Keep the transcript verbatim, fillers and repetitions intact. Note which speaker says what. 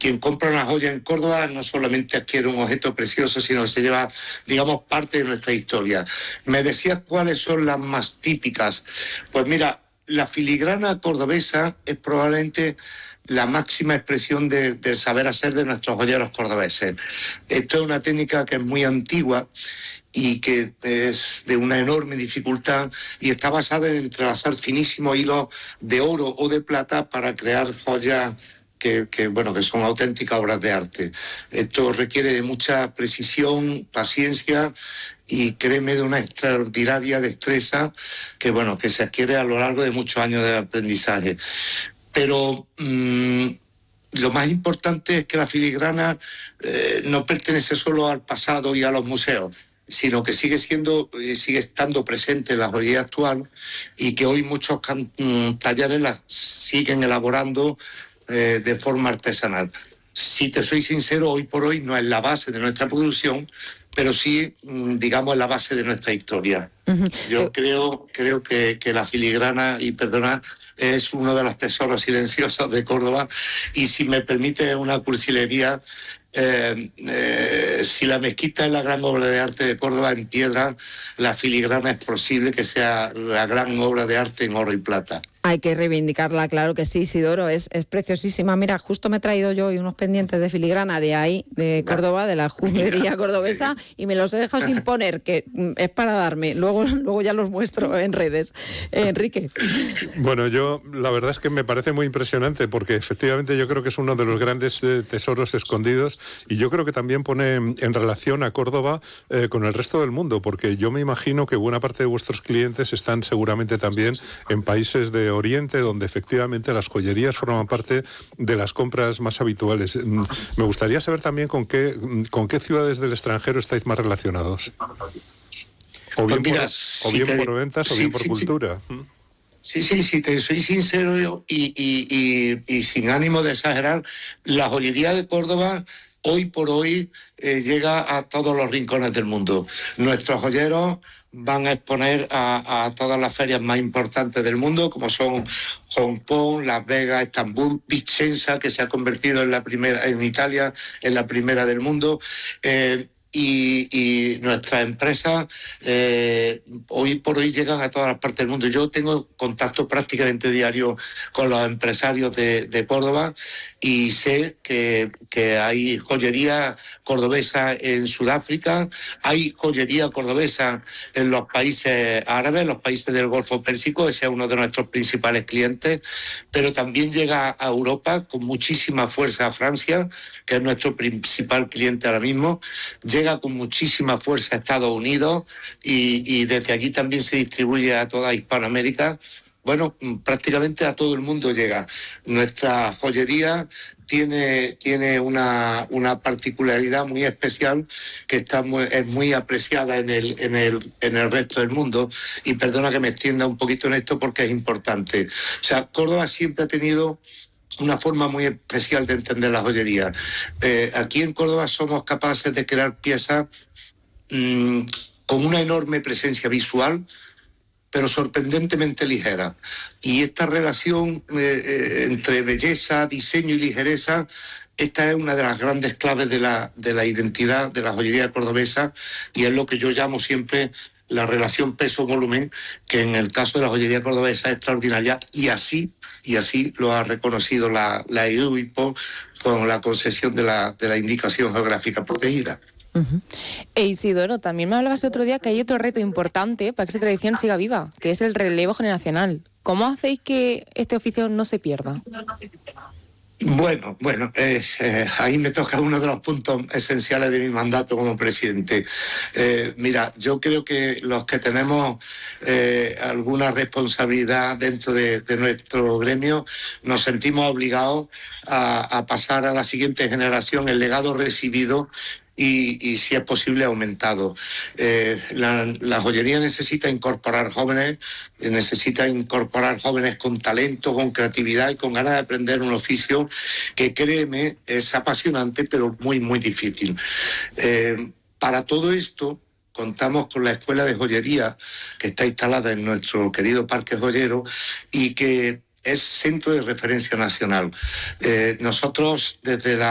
Speaker 1: quien compra una joya en Córdoba no solamente adquiere un objeto precioso, sino que se lleva, digamos, parte de nuestra historia. Me decías cuáles son las más típicas. Pues mira, la filigrana cordobesa es probablemente la máxima expresión de, del saber hacer de nuestros joyeros cordobeses. Esto es una técnica que es muy antigua y que es de una enorme dificultad y está basada en entrelazar finísimos hilos de oro o de plata para crear joyas que, que, bueno, que son auténticas obras de arte. Esto requiere de mucha precisión, paciencia y, créeme, de una extraordinaria destreza que, bueno, que se adquiere a lo largo de muchos años de aprendizaje. Pero mmm, lo más importante es que la filigrana eh, no pertenece solo al pasado y a los museos, sino que sigue siendo, sigue estando presente en la joyería actual y que hoy muchos can, mmm, talleres la siguen elaborando eh, de forma artesanal. Si te soy sincero, hoy por hoy no es la base de nuestra producción, pero sí, digamos, es la base de nuestra historia. Uh-huh. Yo creo, creo que, que la filigrana, y perdona, es uno de los tesoros silenciosos de Córdoba, y si me permite una cursilería, eh, eh, si la mezquita es la gran obra de arte de Córdoba en piedra, la filigrana es posible que sea la gran obra de arte en oro y plata.
Speaker 2: Hay que reivindicarla, claro que sí, Isidoro, es, es preciosísima. Mira, justo me he traído yo hoy unos pendientes de filigrana de ahí, de Córdoba, de la juguetería cordobesa, y me los he dejado sin poner, que es para darme. Luego, luego ya los muestro en redes. Eh, Enrique.
Speaker 3: Bueno, yo la verdad es que me parece muy impresionante, porque efectivamente yo creo que es uno de los grandes eh, tesoros escondidos, y yo creo que también pone en relación a Córdoba eh, con el resto del mundo, porque yo me imagino que buena parte de vuestros clientes están seguramente también en países de Oriente, donde efectivamente las joyerías forman parte de las compras más habituales. Me gustaría saber también con qué, con qué ciudades del extranjero estáis más relacionados. O bien, pues mira, por, si o bien te, por ventas sí, o bien por sí, cultura.
Speaker 1: Sí, sí, sí, te soy sincero yo, y, y, y, y sin ánimo de exagerar, la joyería de Córdoba hoy por hoy eh, llega a todos los rincones del mundo. Nuestros joyeros van a exponer a, a todas las ferias más importantes del mundo, como son Hong Kong, Las Vegas, Estambul, Vicenza, que se ha convertido en la primera, en Italia, en la primera del mundo. Eh, Y, y nuestras empresas eh, hoy por hoy llegan a todas las partes del mundo. Yo tengo contacto prácticamente diario con los empresarios de, de Córdoba y sé que, que hay joyería cordobesa en Sudáfrica, hay joyería cordobesa en los países árabes, los países del Golfo Pérsico, ese es uno de nuestros principales clientes, pero también llega a Europa con muchísima fuerza a Francia, que es nuestro principal cliente ahora mismo. Llega con muchísima fuerza a Estados Unidos y, y desde allí también se distribuye a toda Hispanoamérica. Bueno, prácticamente a todo el mundo llega. Nuestra joyería tiene, tiene una, una particularidad muy especial que está muy, es muy apreciada en el, en, el, en el resto del mundo, y perdona que me extienda un poquito en esto porque es importante. O sea, Córdoba siempre ha tenido una forma muy especial de entender la joyería. Eh, aquí en Córdoba somos capaces de crear piezas mmm, con una enorme presencia visual, pero sorprendentemente ligera. Y esta relación eh, eh, entre belleza, diseño y ligereza, esta es una de las grandes claves de la, de la identidad de la joyería cordobesa, y es lo que yo llamo siempre la relación peso-volumen, que en el caso de la joyería cordobesa es extraordinaria, y así, y así lo ha reconocido la, la E U I P O con la concesión de la, de la indicación geográfica protegida.
Speaker 4: Uh-huh. E Isidoro, también me hablabas el otro día que hay otro reto importante para que esa tradición siga viva, que es el relevo generacional. ¿Cómo hacéis que este oficio no se pierda?
Speaker 1: Bueno, bueno, eh, eh, ahí me toca uno de los puntos esenciales de mi mandato como presidente. Eh, mira, yo creo que los que tenemos eh, alguna responsabilidad dentro de, de nuestro gremio nos sentimos obligados a, a pasar a la siguiente generación el legado recibido y, y si es posible, aumentado. Eh, la, la joyería necesita incorporar jóvenes, necesita incorporar jóvenes con talento, con creatividad y con ganas de aprender un oficio que, créeme, es apasionante, pero muy, muy difícil. Eh, para todo esto, contamos con la Escuela de Joyería, que está instalada en nuestro querido Parque Joyero y que es centro de referencia nacional. Eh, nosotros, desde la